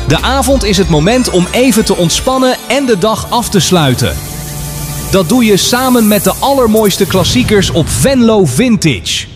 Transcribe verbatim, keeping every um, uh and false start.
De avond is het moment om even te ontspannen en de dag af te sluiten. Dat doe je samen met de allermooiste klassiekers op Venlo Vintage.